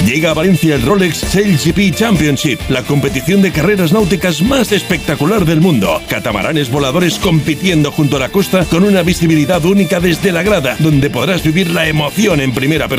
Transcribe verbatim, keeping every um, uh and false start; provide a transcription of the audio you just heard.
Llega a Valencia el Rolex Sail G P Championship, la competición de carreras náuticas más espectacular del mundo. Catamaranes voladores compitiendo junto a la costa con una visibilidad única desde la grada, donde podrás vivir la emoción en primera persona.